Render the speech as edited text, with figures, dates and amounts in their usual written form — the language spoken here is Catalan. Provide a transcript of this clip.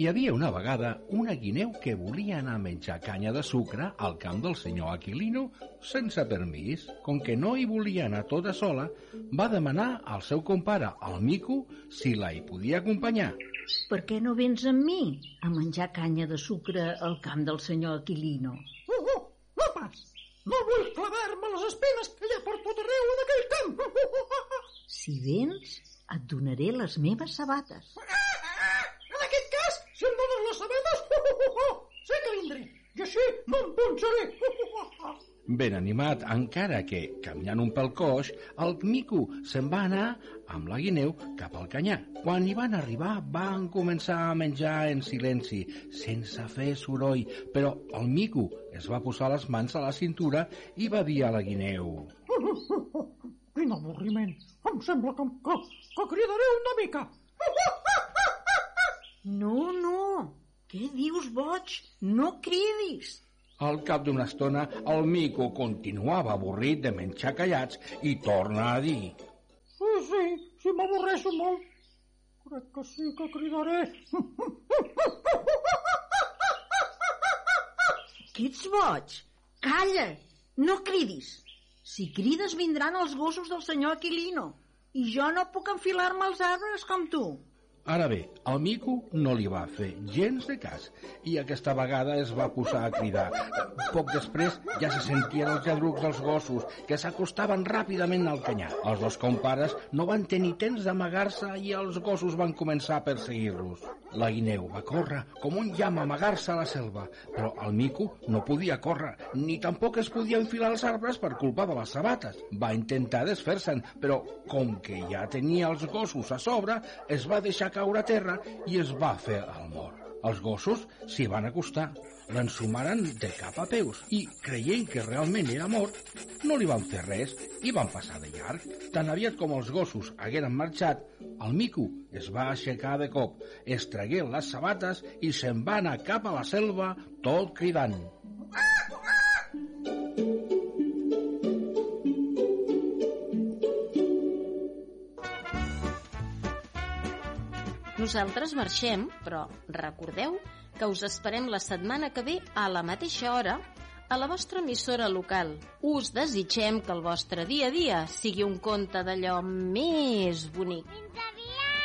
Hi havia una vegada una guineu que volia anar a menjar canya de sucre al camp del senyor Aquilino sense permís. Com que no hi volia anar tota sola, va demanar al seu compare, el mico, si la hi podia acompanyar. Per què no vens amb mi a menjar canya de sucre al camp del senyor Aquilino? No pas! No vull clavar-me les espines que hi ha per tot arreu en aquell camp! Si vens, et donaré les meves sabates. En aquest cas, si em dones les sabates, sé que vindré, i així no em punxaré. Ben animat, encara que, caminant un pèl coix, el mico se'n va anar amb la guineu cap al canyar. Quan hi van arribar, van començar a menjar en silenci, sense fer soroll, però el mico es va posar les mans a la cintura i va dir a la guineu: Quin avorriment! Em sembla que cridaré una mica. No, què dius, boig? No cridis. Al cap d'una estona, el mico continuava avorrit de menjar callats i torna a dir: Sí, m'avorreixo molt. Crec que sí que cridaré. Que ets boig? Calla, no cridis. Si crides vindran els gossos del senyor Aquilino i jo no puc enfilar-me als arbres com tu. Ara bé, el mico no li va fer gens de cas i aquesta vegada es va posar a cridar. Poc després ja se sentien els lladrucs dels gossos que s'acostaven ràpidament al canyar. Els dos compares no van tenir temps d'amagar-se i els gossos van començar a perseguir-los. La guineu va córrer com un llamp a amagar-se a la selva, però el mico no podia córrer, ni tampoc es podia enfilar als arbres per culpa de les sabates. Va intentar desfer-se'n, però com que ja tenia els gossos a sobre, es va deixar caure a terra i es va fer el mort. Els gossos s'hi van acostar, l'ensumaren de cap a peus i, creient que realment era mort, no li van fer res i van passar de llarg. Tan aviat com els gossos hagueren marxat, el mico es va aixecar de cop, es tragué les sabates i se'n va anar cap a la selva tot cridant. Nosaltres marxem, però recordeu que us esperem la setmana que ve a la mateixa hora a la vostra emissora local. Us desitgem que el vostre dia a dia sigui un conte d'allò més bonic.